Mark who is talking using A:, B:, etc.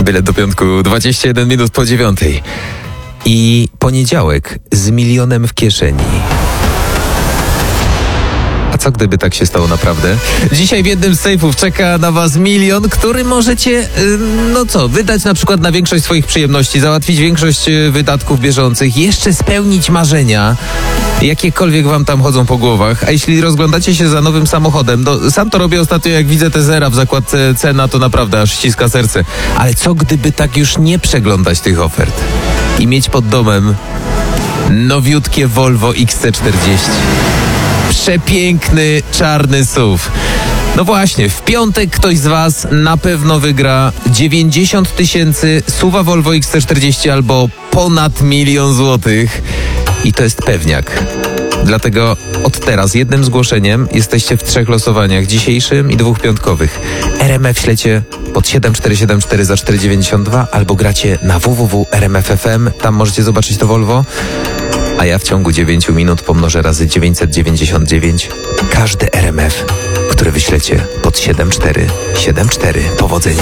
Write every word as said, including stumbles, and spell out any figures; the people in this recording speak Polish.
A: Bilet do piątku dwadzieścia jeden minut po dziewiątej. I poniedziałek z milionem w kieszeni. A co gdyby tak się stało naprawdę? Dzisiaj w jednym z sejfów czeka na was milion, który możecie, yy, no co, wydać na przykład na większość swoich przyjemności, załatwić większość yy, wydatków bieżących, jeszcze spełnić marzenia, jakiekolwiek wam tam chodzą po głowach. A jeśli rozglądacie się za nowym samochodem, no, sam to robię ostatnio, jak widzę te zera w zakładce cena, to naprawdę aż ściska serce. Ale co gdyby tak już nie przeglądać tych ofert i mieć pod domem nowiutkie Volvo X C czterdzieści? Przepiękny, czarny S U V. No właśnie, w piątek ktoś z was na pewno wygra dziewięćdziesiąt tysięcy S U V-a Volvo X C czterdzieści albo ponad milion złotych. I to jest pewniak. Dlatego od teraz jednym zgłoszeniem jesteście w trzech losowaniach, dzisiejszym i dwóch piątkowych. R M F ślecie pod siedem cztery siedem cztery za cztery dziewięćdziesiąt dwa albo gracie na w w w kropka r m f f m. Tam możecie zobaczyć to Volvo. A ja w ciągu dziewięciu minut pomnożę razy dziewięćset dziewięćdziesiąt dziewięć każdy R M F, który wyślecie pod siedem cztery siedem cztery. Powodzenia.